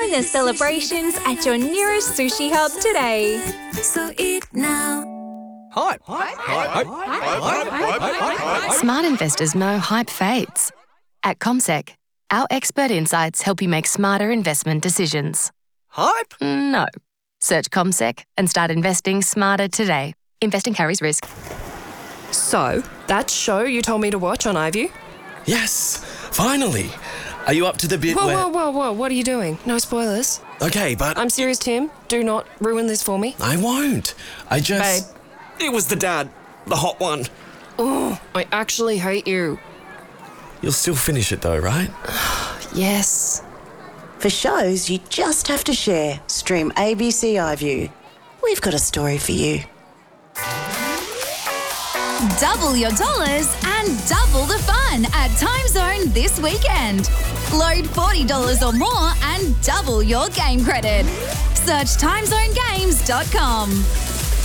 Join the celebrations at your nearest sushi hub today. So eat now. Hype. Smart investors know hype fades. At CommSec, our expert insights help you make smarter investment decisions. Hype? No. Search CommSec and start investing smarter today. Investing carries risk. So, that show you told me to watch on iView? Yes, finally. Are you up to the bit where... Whoa, what are you doing? No spoilers. Okay, but... I'm serious, Tim. Do not ruin this for me. I won't. I just... Babe. It was the dad. The hot one. Oh, I actually hate you. You'll still finish it though, right? Yes. For shows you just have to share, stream ABC iView. We've got a story for you. Double your dollars and double the fun at Timezone this weekend. Load $40 or more and double your game credit. Search timezonegames.com.